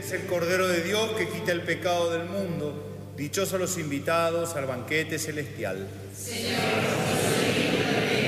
es el Cordero de Dios que quita el pecado del mundo. Dichosos los invitados al banquete celestial. Señor, yo soy digno de